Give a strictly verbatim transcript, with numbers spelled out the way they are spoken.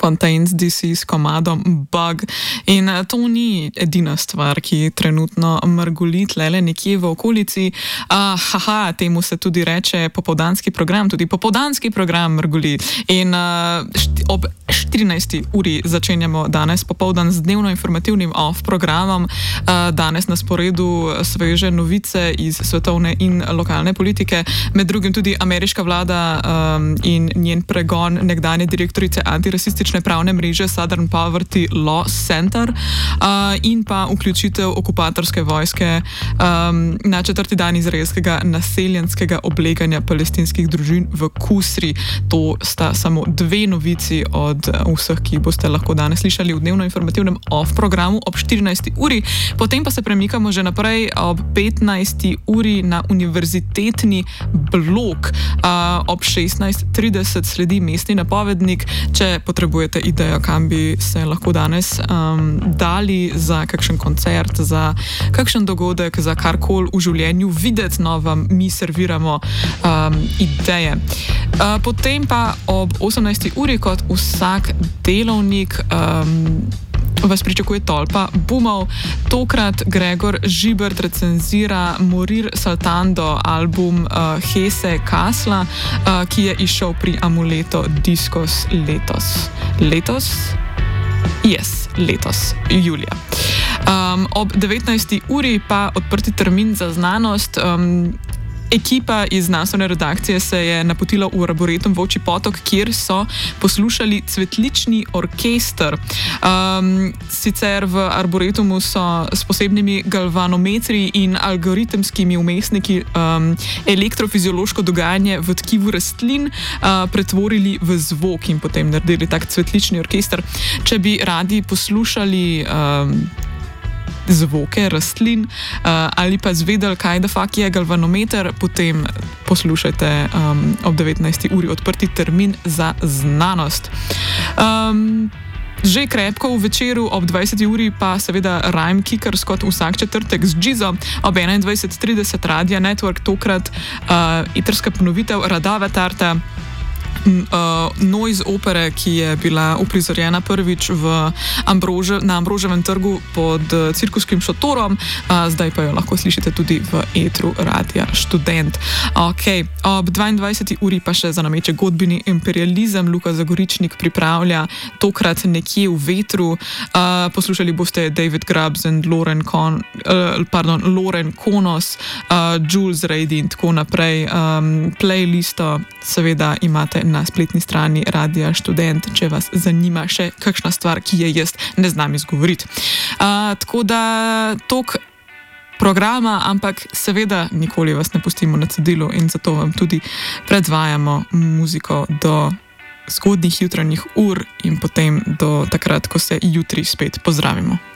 Fontaines D C s komadom Bug. In to ni edina stvar, ki trenutno mrgoli tlele nekje v okolici. Uh, haha, temu se tudi reče popoldanski program, tudi popoldanski program mrgoli. In uh, št ob štirinajsti uri začenjamo danes popoldan z dnevno informativnim off programom. Uh, danes na sporedu sveže novice iz svetovne in lokalne politike, med drugim tudi ameriška vlada um, in njen pregon nekdanje direktorice antirasistične pravne mreže Southern Poverty Law Center uh, in pa vključitev okupatorske vojske um, na četrti dan izraelskega naseljenskega obleganja palestinskih družin v Kusri. To sta samo dve novici od vseh, ki boste lahko danes slišali v dnevno informativnem off programu ob štirinajsti uri. Potem pa se premikamo že naprej ob petnajsti uri na univerzitetni blok. Uh, ob šestnajst trideset sledi mestni napovednik. Če potrebujete idejo, kam bi se lahko danes um, dali za kakšen koncert, za kakšen dogodek, za karkoli v življenju videti, no, vam mi serviramo um, ideje. Uh, potem pa ob osemnajsti uri kot vsak delovnik um, vas pričakuje tolpa bumov. Tokrat Gregor Žibert recenzira Morir Saltando album uh, Hese Kasla, uh, ki je izšel pri Amuleto Discos letos. Letos? Yes, letos, julija. Um, ob devetnajsti uri pa odprti termin za znanost. Um, Ekipa iz znanstvene redakcije se je napotila v Arboretum Volčji Potok, kjer so poslušali cvetlični orkester. Um, sicer v Arboretumu so s posebnimi galvanometri in algoritemskimi vmesniki um, elektrofiziološko dogajanje v tkivu rastlin uh, pretvorili v zvok in potem naredili tak cvetlični orkester. Če bi radi poslušali um, zvoke rastlin uh, ali pa zvedeli, kaj da fakt je galvanometer, potem poslušajte um, ob devetnajsti uri odprti termin za znanost. Um, Že krepko v večeru ob dvajseti uri pa seveda Rhyme Kickers kot vsak četrtek z Džizo, ob enaindvajset trideset Radia Network, tokrat uh, itrska ponovitev Radavatarta, Uh, noise opere, ki je bila uprizorjena prvič v Ambrože, na Ambroževem trgu pod uh, cirkuskim šotorom, uh, zdaj pa jo lahko slišite tudi v etru Radia Študent. Okay. Ob dvaindvajseti uri pa še za nameče godbini imperializem. Luka Zagoričnik pripravlja tokrat Nekje v vetru. Uh, poslušali boste David Grubbs in Lauren, Con, uh, pardon, Lauren Konos, uh, Jules Rady in tako naprej. Um, playlisto seveda imate na spletni strani Radia Študent, če vas zanima še kakšna stvar, ki je jaz ne znam izgovoriti. Uh, tako da tok programa, ampak seveda nikoli vas ne pustimo na cedilu in zato vam tudi predvajamo muziko do zgodnjih jutranjih ur in potem do takrat, ko se jutri spet pozdravimo.